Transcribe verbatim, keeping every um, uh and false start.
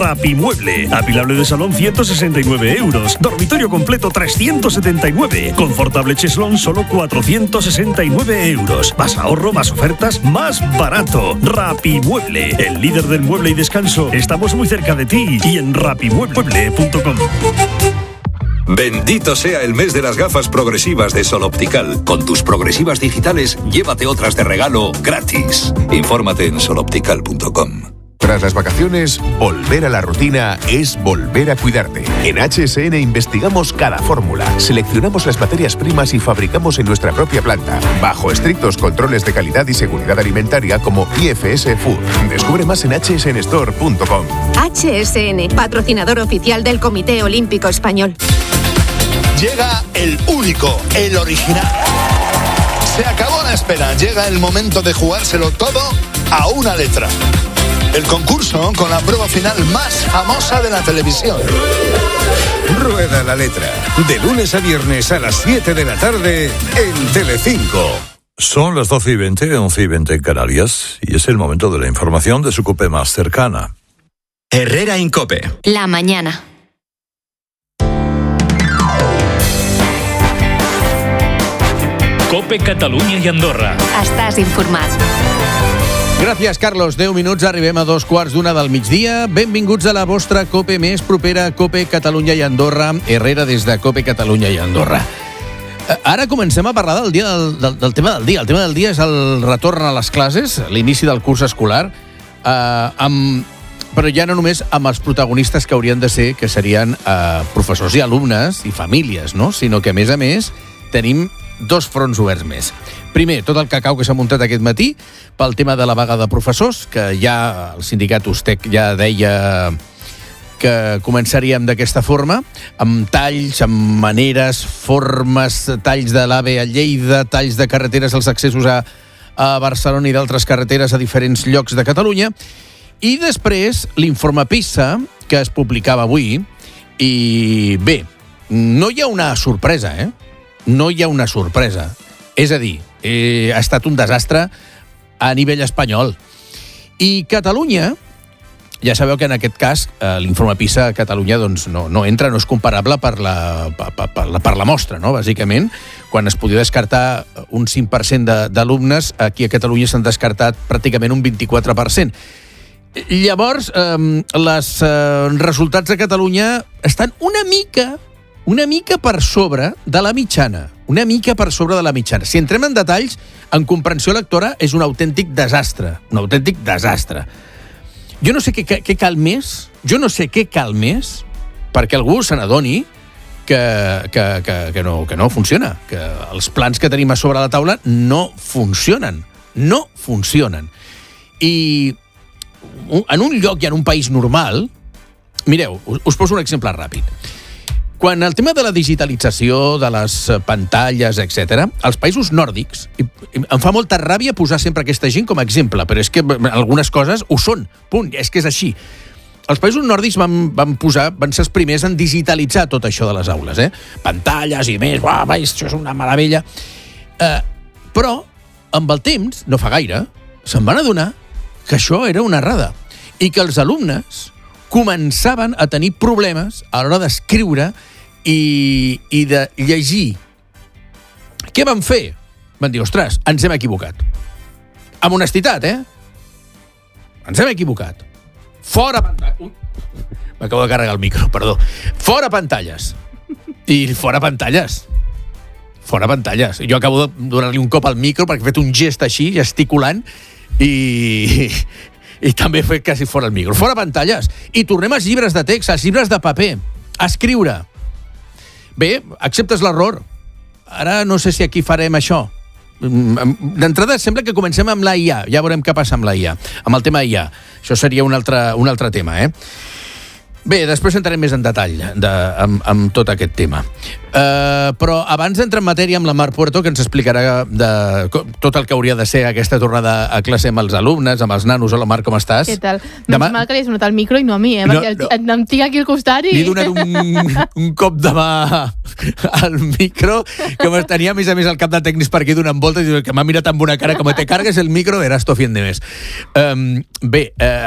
Rapimueble. Apilable de salón ciento sesenta y nueve euros. Dormitorio completo trescientos setenta y nueve. Confortable cheslón solo cuatrocientos sesenta y nueve euros. Más ahorro, más ofertas, más barato. Rapimueble, el líder del mueble y descanso. Estamos muy cerca de ti y en rapimueble punto com. Bendito sea el mes de las gafas progresivas de Sol Optical. Con tus progresivas digitales, llévate otras de regalo gratis. Infórmate en sol optical punto com. Tras las vacaciones, volver a la rutina es volver a cuidarte. En H S N investigamos cada fórmula, seleccionamos las materias primas y fabricamos en nuestra propia planta, bajo estrictos controles de calidad y seguridad alimentaria como I F S Food. Descubre más en h s n store punto com. H S N, patrocinador oficial del Comité Olímpico Español. Llega el único, el original. Se acabó la espera, llega el momento de jugárselo todo a una letra. El concurso con la prueba final más famosa de la televisión. Rueda la letra. De lunes a viernes a las siete de la tarde en Telecinco. Son las doce y veinte, once y veinte en Canarias, y es el momento de la información de su COPE más cercana. Herrera Incope. La mañana. COPE Catalunya i Andorra. Estàs informat. Gràcies, Carlos. deu minuts, arribem a dos quarts d'una del migdia. Benvinguts a la vostra COPE més propera, COPE Catalunya i Andorra. Herrera des de COPE Catalunya i Andorra. Ara comencem a parlar del, dia, del, del, del tema del dia. El tema del dia és el retorn a les classes, l'inici del curs escolar, eh, amb, però ja no només amb els protagonistes que haurien de ser, que serien eh, professors i alumnes i famílies, no? Sinó que, a més a més, tenim dos fronts oberts més. Primer, tot el cacau que s'ha muntat aquest matí pel tema de la vaga de professors, que ja el sindicat USTEC ja deia que començaríem d'aquesta forma, amb talls, amb maneres, formes, talls de l'AVE a Lleida, talls de carreteres als accessos a, a Barcelona i d'altres carreteres a diferents llocs de Catalunya. I després, l'informe PISA, que es publicava avui, i bé, no hi ha una sorpresa, eh? No hi ha una sorpresa. És a dir, eh, ha estat un desastre a nivell espanyol. I Catalunya, ja sabeu que en aquest cas eh, l'informe PISA a Catalunya doncs, no, no entra, no és comparable per la, per, per, la, per la mostra, no? Bàsicament, quan es podia descartar un cinc per cent d'alumnes, aquí a Catalunya s'han descartat pràcticament un vint-i-quatre per cent. Llavors, eh, els eh, resultats de Catalunya estan una mica... una mica per sobre de la mitjana. Una mica per sobre de la mitjana. Si entrem en detalls, en comprensió lectora és un autèntic desastre. Un autèntic desastre. Jo no sé què, què cal més, jo no sé què cal més perquè algú se n'adoni que, que, que, que, no, que no funciona, que els plans que tenim a sobre la taula no funcionen. No funcionen. I en un lloc i en un país normal, mireu, us poso un exemple ràpid. Quan el tema de la digitalització, de les pantalles, etcètera, als països nòrdics, em fa molta ràbia posar sempre aquesta gent com a exemple, però és que algunes coses ho són, punt, és que és així. Els països nòrdics van, van posar, van ser els primers en digitalitzar tot això de les aules, eh? Pantalles i més, uah, això és una meravella. Eh, però, amb el temps, no fa gaire, se'n van adonar que això era una errada i que els alumnes començaven a tenir problemes a l'hora d'escriure i, i de llegir. Què van fer? Van dir, ostres, ens hem equivocat. Amb honestitat, eh? Ens hem equivocat. Fora pantalles. M'acabo de carregar el micro, perdó. Fora pantalles. I fora pantalles. Fora pantalles. Jo acabo de donar-li un cop al micro perquè he fet un gest així, gesticulant, i... i també he fet quasi fora el micro. Fora pantalles. I tornem als llibres de text, als llibres de paper. A escriure. Bé, acceptes l'error. Ara no sé si aquí farem això. D'entrada sembla que comencem amb la I A. Ja veurem què passa amb la I A. Amb el tema I A. Això seria un altre, un altre tema, eh? Bé, després entrarem més en detall de, amb, amb tot aquest tema. Uh, però abans d'entrar en matèria amb la Mar Puerto, que ens explicarà de, tot el que hauria de ser aquesta tornada a classe amb els alumnes, amb els nanos. Hola, Mar, com estàs? Què tal? Demà... Menys mal que li has donat el micro i no a mi, eh? No, perquè no. Em tinc aquí al costat i... Li he donat un, un cop de mà al micro, que me tenia, a més a més, el cap de tècnics per aquí donant voltes i que m'ha mirat amb una cara com te cargues el micro, veràs tu fent de més. Um, bé, uh,